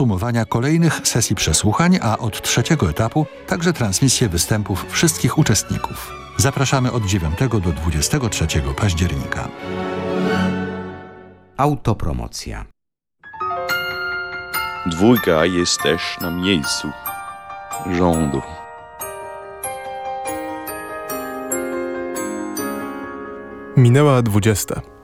podsumowania kolejnych sesji przesłuchań, a od trzeciego etapu także transmisję występów wszystkich uczestników. Zapraszamy od 9 do 23 października. Autopromocja. Dwójka jest też na miejscu rządu. Minęła 20.